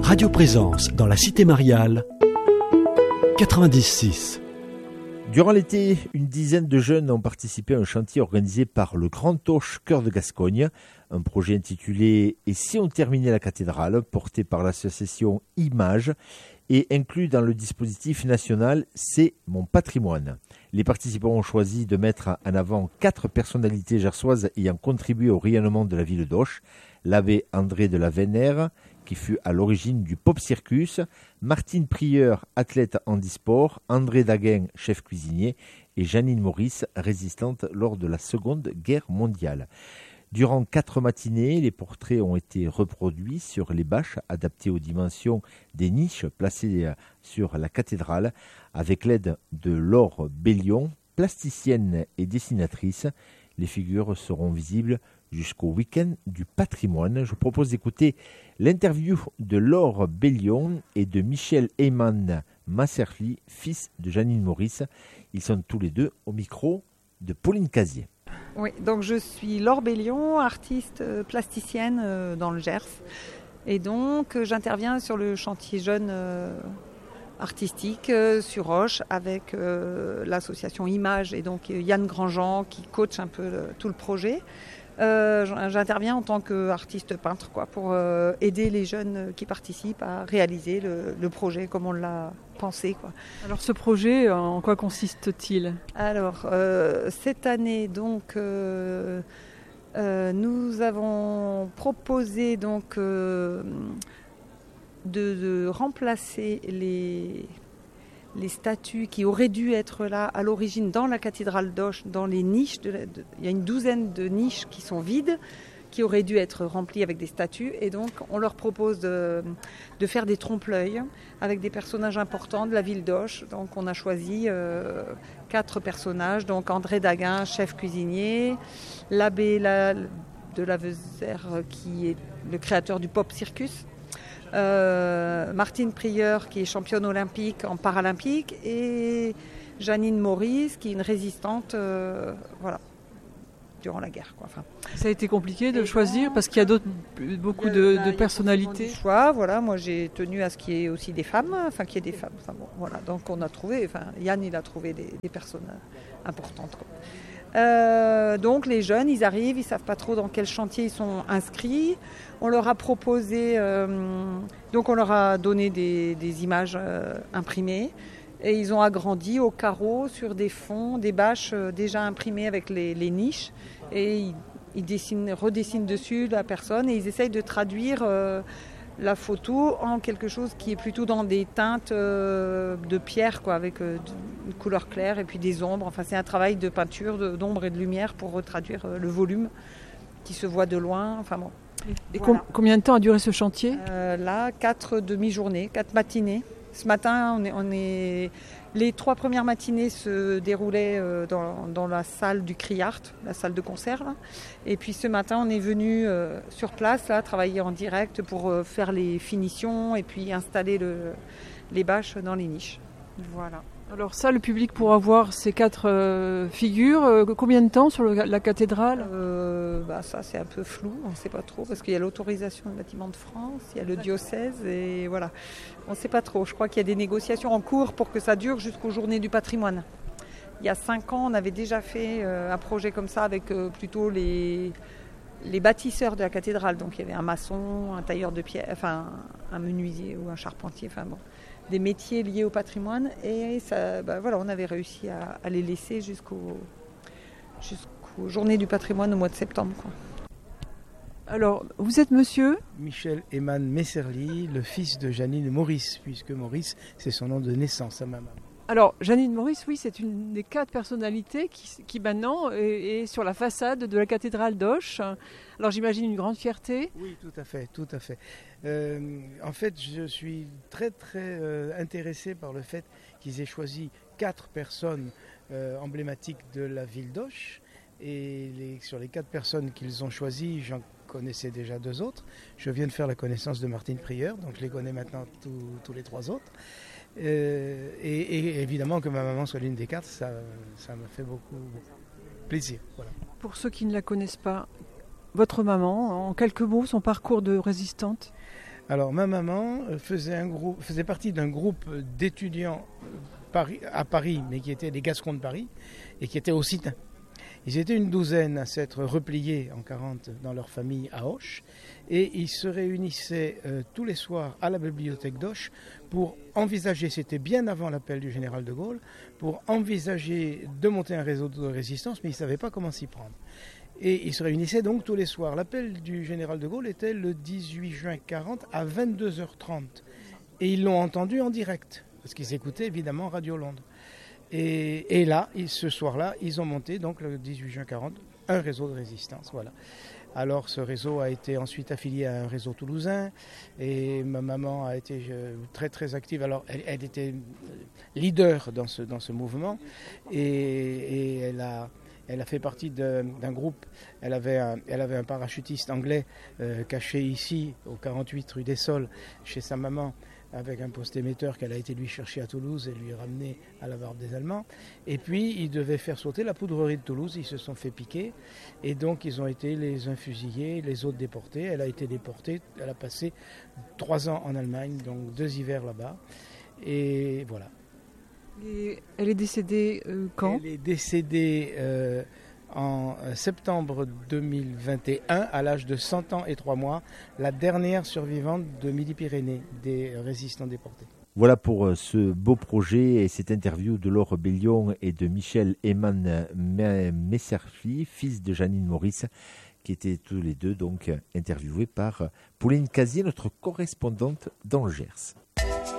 Radio Présence dans la Cité Mariale, 90.6. Durant l'été, une dizaine de jeunes ont participé à un chantier organisé par le Grand Auch Chœur de Gascogne, un projet intitulé « Et si on terminait la cathédrale ?» porté par l'association Images et inclus dans le dispositif national « C'est mon patrimoine ». Les participants ont choisi de mettre en avant 4 personnalités gersoises ayant contribué au rayonnement de la ville d'Auch. L'abbé André de la Vénère, qui fut à l'origine du Pop Circus, Martine Prieur, athlète handisport, André Daguin, chef cuisinier, et Janine Maurice, résistante lors de la Seconde Guerre mondiale. Durant 4 matinées, les portraits ont été reproduits sur les bâches adaptées aux dimensions des niches placées sur la cathédrale, avec l'aide de Laure Bellion, plasticienne et dessinatrice. Les figures seront visibles jusqu'au week-end du patrimoine. Je vous propose d'écouter l'interview de Laure Bellion et de Michel Heyman Masserly, fils de Janine Maurice. Ils sont tous les deux au micro de Pauline Casier. Oui, donc je suis Laure Bellion, artiste plasticienne dans le Gers. Et donc j'interviens sur le chantier jeune artistique sur Auch avec l'association Images et donc Yann Grandjean qui coach un peu tout le projet. J'interviens en tant qu'artiste peintre pour aider les jeunes qui participent à réaliser le projet comme on l'a pensé. Alors ce projet, en quoi consiste-t-il ? Alors cette année donc nous avons proposé donc de remplacer les statues qui auraient dû être là à l'origine dans la cathédrale d'Auch, dans les niches. Il y a une douzaine de niches qui sont vides, qui auraient dû être remplies avec des statues. Et donc, on leur propose de faire des trompe-l'œil avec des personnages importants de la ville d'Auch. Donc, on a choisi 4 personnages. Donc, André Daguin, chef cuisinier, l'abbé de la Vézère, qui est le créateur du Pop Circus, Martine Prieur qui est championne olympique en paralympique et Janine Maurice qui est une résistante durant la guerre. Ça a été compliqué de choisir parce qu'il y a beaucoup de personnalités. Choix, moi j'ai tenu à ce qu'il y ait aussi des femmes, qu'il y ait des femmes. Donc on a trouvé, Yann il a trouvé des personnes importantes. Donc les jeunes, ils arrivent, ils savent pas trop dans quel chantier ils sont inscrits. On leur a proposé, donc on leur a donné des images imprimées et ils ont agrandi au carreau sur des fonds, des bâches déjà imprimées avec les niches et ils redessinent dessus la personne et ils essayent de traduire la photo en quelque chose qui est plutôt dans des teintes de pierre, avec une couleur claire et puis des ombres. C'est un travail de peinture, d'ombre et de lumière pour retraduire le volume qui se voit de loin. Et voilà. Combien de temps a duré ce chantier ? 4 demi-journées, 4 matinées. Ce matin, les 3 premières matinées se déroulaient dans la salle du Criart, la salle de concert. Là. Et puis ce matin, on est venu sur place, travailler en direct pour faire les finitions et puis installer les bâches dans les niches. Voilà. Alors ça, le public pourra voir ces 4 figures. Combien de temps sur la cathédrale ? Ça, c'est un peu flou, on ne sait pas trop, parce qu'il y a l'autorisation du bâtiment de France, il y a le diocèse, et voilà. On ne sait pas trop. Je crois qu'il y a des négociations en cours pour que ça dure jusqu'aux Journées du patrimoine. Il y a 5 ans, on avait déjà fait un projet comme ça avec plutôt les bâtisseurs de la cathédrale. Donc il y avait un maçon, un tailleur de pierre, un menuisier ou un charpentier, des métiers liés au patrimoine. Et ça, on avait réussi à les laisser jusqu'aux Journées du patrimoine au mois de septembre. Alors, vous êtes monsieur ? Michel Heyman Masserly, le fils de Janine Maurice, puisque Maurice, c'est son nom de naissance à ma maman. Alors, Janine Maurice, oui, c'est une des 4 personnalités qui maintenant est sur la façade de la cathédrale d'Auch. Alors, j'imagine une grande fierté. Oui, tout à fait. En fait, je suis très, très intéressé par le fait qu'ils aient choisi 4 personnes emblématiques de la ville d'Auch. Et sur les 4 personnes qu'ils ont choisies, j'en connaissais déjà 2 autres. Je viens de faire la connaissance de Martine Prieur, donc je les connais maintenant tous les 3 autres. Et évidemment que ma maman soit l'une des 4, ça m'a fait beaucoup plaisir. Voilà. Pour ceux qui ne la connaissent pas, votre maman, en quelques mots, son parcours de résistante ? Alors ma maman faisait partie d'un groupe d'étudiants à Paris, mais qui étaient des Gascons de Paris, et qui étaient occitans. Ils étaient une douzaine à s'être repliés en 40 dans leur famille à Auch, et ils se réunissaient tous les soirs à la bibliothèque d'Auch pour envisager, c'était bien avant l'appel du général de Gaulle, pour envisager de monter un réseau de résistance, mais ils ne savaient pas comment s'y prendre. Et ils se réunissaient donc tous les soirs. L'appel du général de Gaulle était le 18 juin 40 à 22h30. Et ils l'ont entendu en direct, parce qu'ils écoutaient évidemment Radio Londres. Et là, ce soir-là, ils ont monté, donc le 18 juin 40, un réseau de résistance. Voilà. Alors ce réseau a été ensuite affilié à un réseau toulousain, et ma maman a été très très active. Alors elle était leader dans ce mouvement, et elle a fait partie d'un groupe. Elle avait un parachutiste anglais caché ici, au 48 rue des Sols, chez sa maman, avec un poste émetteur qu'elle a été lui chercher à Toulouse et lui ramener à la barbe des Allemands. Et puis, ils devaient faire sauter la poudrerie de Toulouse. Ils se sont fait piquer. Et donc, ils ont été les uns fusillés, les autres déportés. Elle a été déportée. Elle a passé 3 ans en Allemagne, donc 2 hivers là-bas. Et voilà. Et elle est décédée quand ? Elle est décédée en septembre 2021, à l'âge de 100 ans et 3 mois, la dernière survivante de Midi-Pyrénées, des résistants déportés. Voilà pour ce beau projet et cette interview de Laure Bellion et de Michel Eman Messerfi, fils de Janine Maurice, qui étaient tous les deux donc interviewés par Pauline Casier, notre correspondante dans le Gers.